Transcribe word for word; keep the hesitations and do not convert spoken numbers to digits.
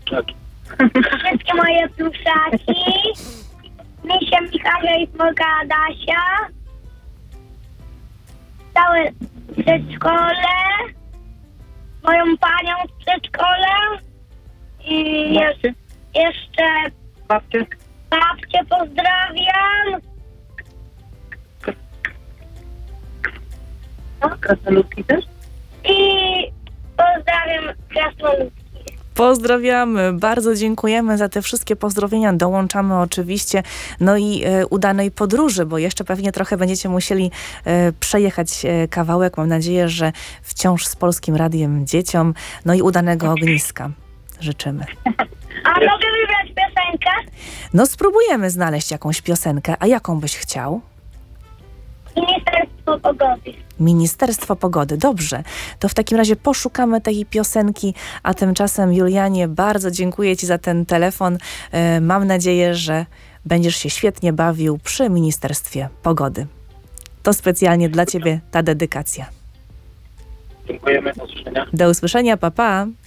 Tak. Wszystkie moje pluszaki. Misia, Michała i Smolka Adasia. Całe przedszkole. Moją panią z przedszkola. I jeszcze, jeszcze Babcie? babcię pozdrawiam. Krasnoludki też? I pozdrawiam krasnoludki. Pozdrawiamy, bardzo dziękujemy za te wszystkie pozdrowienia. Dołączamy oczywiście, no i e, udanej podróży, bo jeszcze pewnie trochę będziecie musieli e, przejechać e, kawałek. Mam nadzieję, że wciąż z Polskim Radiem dzieciom, no i udanego ogniska życzymy. A mogę wybrać piosenkę? No spróbujemy znaleźć jakąś piosenkę, a jaką byś chciał? Ministerstwo Pogody. Ministerstwo Pogody. Dobrze, to w takim razie poszukamy tej piosenki, a tymczasem Julianie, bardzo dziękuję Ci za ten telefon. E, mam nadzieję, że będziesz się świetnie bawił przy Ministerstwie Pogody. To specjalnie dla Ciebie ta dedykacja. Dziękujemy, do usłyszenia. Do usłyszenia, pa pa!